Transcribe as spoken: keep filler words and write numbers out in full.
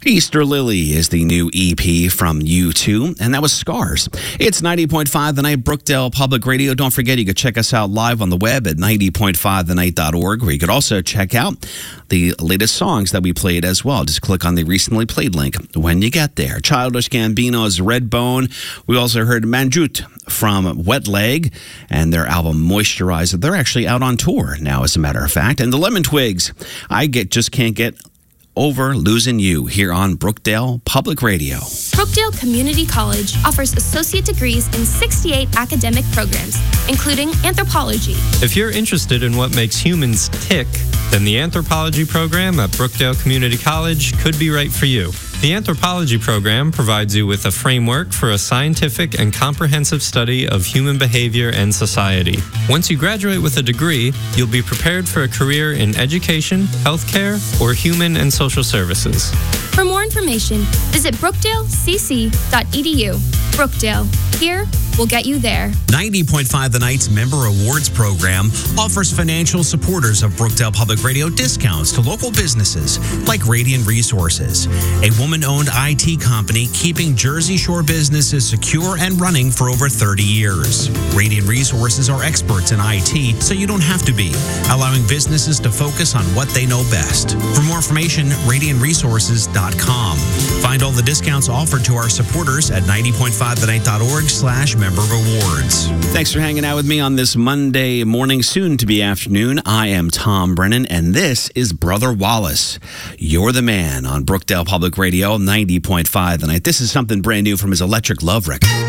Easter Lily is the new E P from U two, and that was Scars. It's ninety point five The Night, Brookdale Public Radio. Don't forget, you could check us out live on the web at ninety point five the night dot org, where you could also check out the latest songs that we played as well. Just click on the recently played link when you get there. Childish Gambino's Redbone. We also heard Manjut from Wet Leg and their album Moisturizer. They're actually out on tour now, as a matter of fact. And the Lemon Twigs, I get just can't get over losing you, here on Brookdale Public Radio. Brookdale Community College offers associate degrees in sixty-eight academic programs, including anthropology. If you're interested in what makes humans tick, then the anthropology program at Brookdale Community College could be right for you. The anthropology program provides you with a framework for a scientific and comprehensive study of human behavior and society. Once you graduate with a degree, you'll be prepared for a career in education, healthcare, or human and social services. For more information, visit brookdale c c dot e d u. Brookdale, here, we'll get you there. ninety point five The Night's Member Awards program offers financial supporters of Brookdale Public Radio discounts to local businesses like Radiant Resources, a woman-owned I T company keeping Jersey Shore businesses secure and running for over thirty years. Radiant Resources are experts in I T, so you don't have to be, allowing businesses to focus on what they know best. For more information, radiant resources dot com. Find all the discounts offered to our supporters at ninety point five the night dot org slash member rewards. Thanks for hanging out with me on this Monday morning, soon to be afternoon. I am Tom Brennan, and this is Brother Wallace. You're the man on Brookdale Public Radio, ninety point five The Night. This is something brand new from his Electric Love record.